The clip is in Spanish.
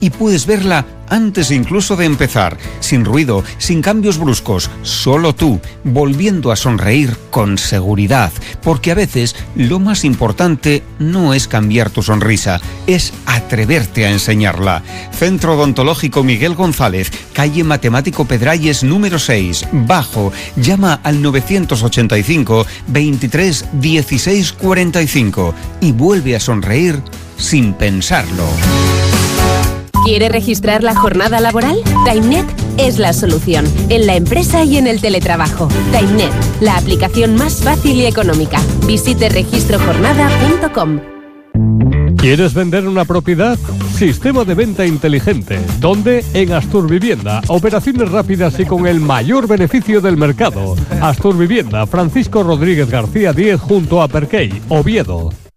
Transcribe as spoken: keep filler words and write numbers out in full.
y puedes verla antes incluso de empezar, sin ruido, sin cambios bruscos, solo tú, volviendo a sonreír con seguridad, porque a veces lo más importante no es cambiar tu sonrisa, es atreverte a enseñarla. Centro Odontológico Miguel González, calle Matemático Pedralles número seis, Bajo. Llama al novecientos ochenta y cinco, veintitrés, dieciséis, cuarenta y cinco y vuelve a sonreír sin pensarlo. ¿Quiere registrar la jornada laboral? TimeNet es la solución, en la empresa y en el teletrabajo. TimeNet, la aplicación más fácil y económica. Visite registro jornada punto com. ¿Quieres vender una propiedad? Sistema de venta inteligente. ¿Dónde? En Astur Vivienda. Operaciones rápidas y con el mayor beneficio del mercado. Astur Vivienda, Francisco Rodríguez García diez junto a Perquey, Oviedo.